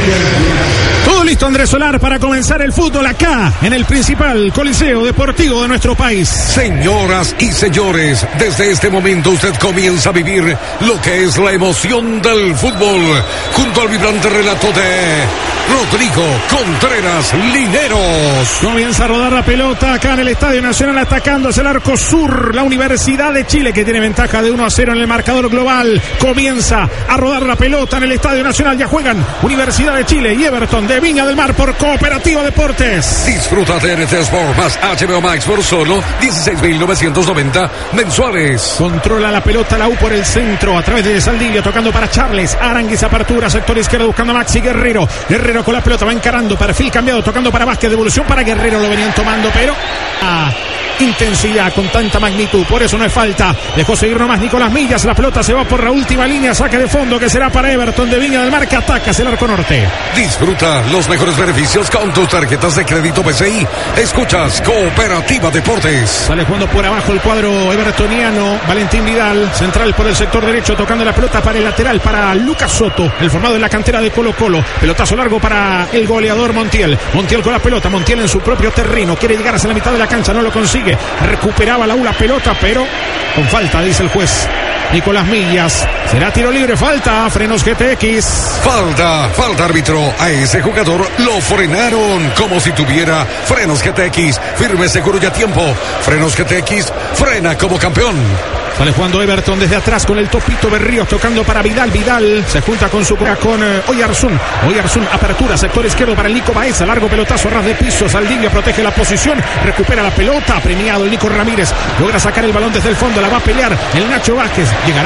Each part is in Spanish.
Todo listo, Andrés Solar, para comenzar el fútbol acá, en el principal coliseo deportivo de nuestro país. Señoras y señores, desde este momento usted comienza a vivir lo que es la emoción del fútbol, junto al vibrante relato de Rodrigo Contreras Lineros. Comienza a rodar la pelota acá en el Estadio Nacional, atacando hacia el arco sur. La Universidad de Chile, que tiene ventaja de 1-0 en el marcador global, comienza a rodar la pelota en el Estadio Nacional. Ya juegan Universidad de Chile y Everton de Viña del Mar por Cooperativa Deportes. Disfruta de TNT Sport más HBO Max por solo 16.990 mensuales. Controla la pelota la U por el centro, a través de Saldivia, tocando para Charles Aranguis, apertura, sector izquierdo, buscando a Maxi Guerrero. Guerrero con la pelota, va encarando, perfil cambiado, tocando para Vázquez, devolución para Guerrero, lo venían tomando, pero intensidad con tanta magnitud, por eso no es falta. Dejó seguir nomás Nicolás Millas, la pelota se va por la última línea, saque de fondo que será para Everton de Viña del Mar, que ataca hacia el arco norte. Disfruta los mejores beneficios con tus tarjetas de crédito PCI. Escuchas Cooperativa Deportes. Sale jugando por abajo el cuadro evertoniano, Valentín Vidal, central por el sector derecho, tocando la pelota para el lateral, para Lucas Soto, el formado en la cantera de Colo Colo. Pelotazo largo para el goleador Montiel. Montiel con la pelota, Montiel en su propio terreno, quiere llegar hacia la mitad de la cancha, no lo consigue. Recuperaba la U la pelota, pero con falta, dice el juez Nicolás Millas. Será tiro libre, falta, frenos GTX. Falta árbitro. A ese jugador lo frenaron como si tuviera frenos GTX. Firme, seguro y a tiempo. Frenos GTX, frena como campeón. Sale jugando Everton desde atrás con el Topito Berríos, tocando para Vidal. Vidal se junta con Oyarzún. Oyarzún, apertura, sector izquierdo para el Nico Baeza. Largo pelotazo, ras de piso. Saldivia protege la posición, recupera la pelota. Premiado el Nico Ramírez. Logra sacar el balón desde el fondo, la va a pelear el Nacho Vázquez.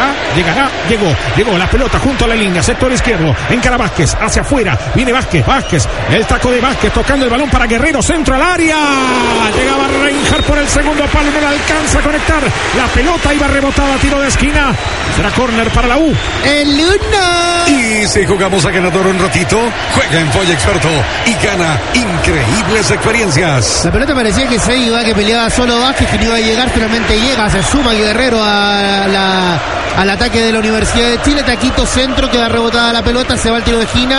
Llegó la pelota junto a la línea, sector izquierdo. Encara Vázquez, hacia afuera. Viene Vázquez. El taco de Vázquez, tocando el balón para Guerrero, centro al área. Llegaba Reinhardt por el segundo palo, no le alcanza a conectar. La pelota iba rebotada, tiro de esquina. Será córner para la U. El 1. Y si jugamos a ganador un ratito, juega en Foy Experto y gana increíbles experiencias. La pelota parecía que se iba, que peleaba solo Vázquez, que no iba a llegar, finalmente llega, se suma Guerrero al ataque de la Universidad de Chile. Taquito centro, queda rebotada la pelota, se va al tiro de esquina.